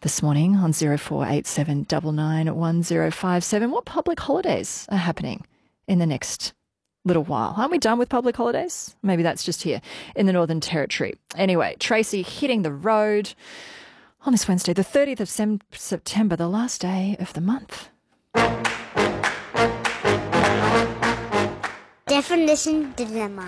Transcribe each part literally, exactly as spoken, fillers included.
this morning on zero four eight seven nine nine one zero five seven. What public holidays are happening in the next little while? Aren't we done with public holidays? Maybe that's just here in the Northern Territory. Anyway, Tracy hitting the road on this Wednesday, the thirtieth of September, the last day of the month. Definition dilemma.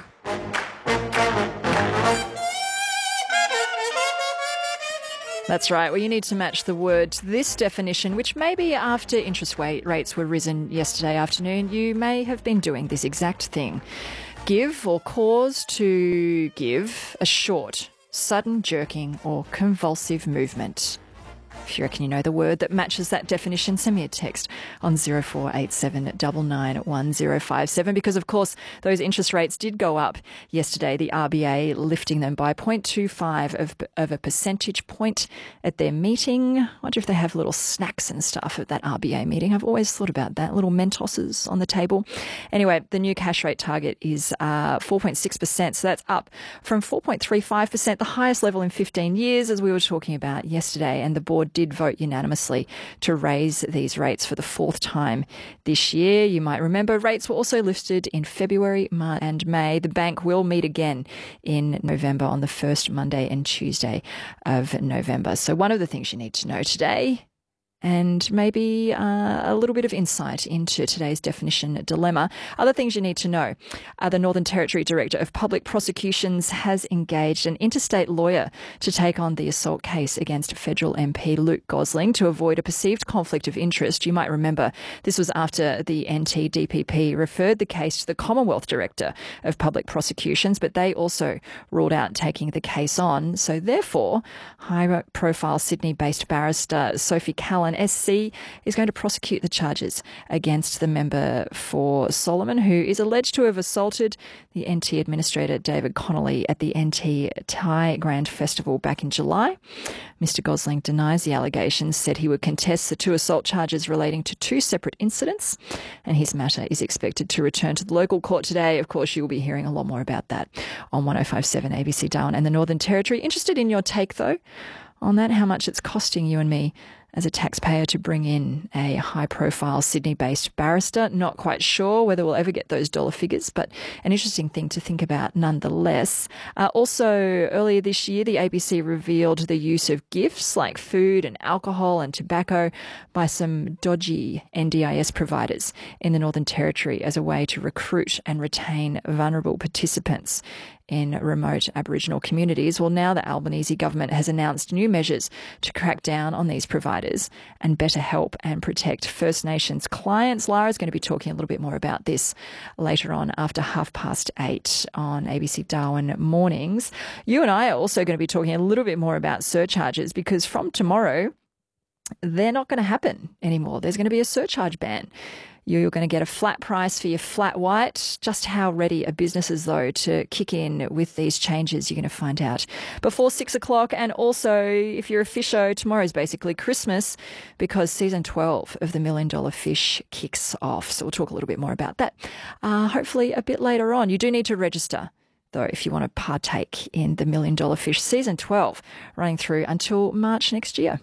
That's right. Well, you need to match the word to this definition, which maybe after interest rate rates were risen yesterday afternoon, you may have been doing this exact thing. Give or cause to give a short, sudden jerking or convulsive movement. If you reckon you know the word that matches that definition, send me a text on zero four eight seven nine nine one zero five seven because, of course, those interest rates did go up yesterday, the R B A lifting them by zero point two five of, of a percentage point at their meeting. I wonder if they have little snacks and stuff at that R B A meeting. I've always thought about that, little Mentoses on the table. Anyway, the new cash rate target is uh, four point six percent, so that's up from four point three five percent, the highest level in fifteen years, as we were talking about yesterday, and the board did vote unanimously to raise these rates for the fourth time this year. You might remember rates were also lifted in February, March and May. The bank will meet again in November on the first Monday and Tuesday of November. So one of the things you need to know today, and maybe uh, a little bit of insight into today's definition dilemma. Other things you need to know. Uh, the Northern Territory Director of Public Prosecutions has engaged an interstate lawyer to take on the assault case against federal M P Luke Gosling to avoid a perceived conflict of interest. You might remember this was after the N T D P P referred the case to the Commonwealth Director of Public Prosecutions, but they also ruled out taking the case on. So therefore, high-profile Sydney-based barrister Sophie Callan S C is going to prosecute the charges against the member for Solomon, who is alleged to have assaulted the N T Administrator David Connolly at the N T Thai Grand Festival back in July. Mister Gosling denies the allegations, said he would contest the two assault charges relating to two separate incidents, and his matter is expected to return to the local court today. Of course, you will be hearing a lot more about that on one oh five point seven A B C Darwin and the Northern Territory. Interested in your take, though, on that, how much it's costing you and me as a taxpayer to bring in a high-profile Sydney-based barrister. Not quite sure whether we'll ever get those dollar figures, but an interesting thing to think about nonetheless. Uh, also, earlier this year, the A B C revealed the use of gifts like food and alcohol and tobacco by some dodgy N D I S providers in the Northern Territory as a way to recruit and retain vulnerable participants in remote Aboriginal communities. Well, now the Albanese government has announced new measures to crack down on these providers and better help and protect First Nations clients. Lara's going to be talking a little bit more about this later on after half past eight on A B C Darwin Mornings. You and I are also going to be talking a little bit more about surcharges because from tomorrow, they're not going to happen anymore. There's going to be a surcharge ban. You're going to get a flat price for your flat white. Just how ready are businesses, though, to kick in with these changes? You're going to find out before six o'clock. And also, if you're a fisho, tomorrow's basically Christmas because season twelve of the Million Dollar Fish kicks off. So we'll talk a little bit more about that, uh, hopefully a bit later on. You do need to register, though, if you want to partake in the Million Dollar Fish season twelve, running through until March next year.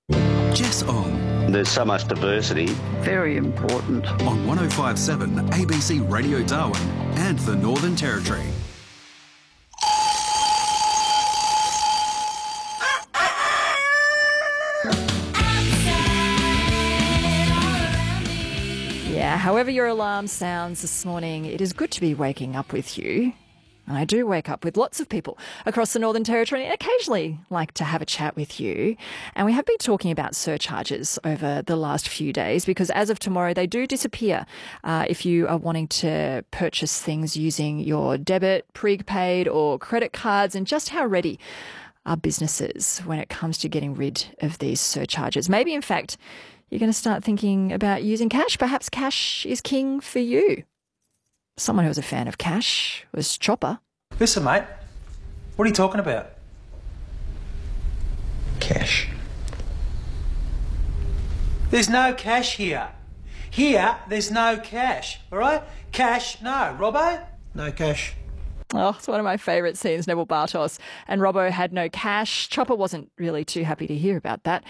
Jess Ong. There's so much diversity. Very important. On one oh five point seven A B C Radio Darwin and the Northern Territory. Yeah, however your alarm sounds this morning, it is good to be waking up with you. And I do wake up with lots of people across the Northern Territory and occasionally like to have a chat with you. And we have been talking about surcharges over the last few days because as of tomorrow, they do disappear uh, if you are wanting to purchase things using your debit, prepaid or credit cards, and just how ready are businesses when it comes to getting rid of these surcharges. Maybe, in fact, you're going to start thinking about using cash. Perhaps cash is king for you. Someone who was a fan of cash was Chopper. Listen, mate, what are you talking about? Cash. There's no cash here. Here, there's no cash, all right? Cash, no. Robbo? No cash. Oh, it's one of my favourite scenes, Neville Bartos and Robbo had no cash. Chopper wasn't really too happy to hear about that.